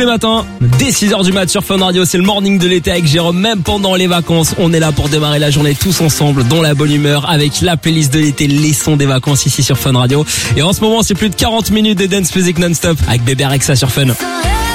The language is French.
Les matins, dès 6h du mat sur Fun Radio, c'est le morning de l'été avec Jérôme. Même pendant les vacances, on est là pour démarrer la journée tous ensemble, dans la bonne humeur, avec la playlist de l'été, les sons des vacances ici sur Fun Radio. Et en ce moment, c'est plus de 40 minutes de dance music non-stop avec Bébé Rexha sur Fun.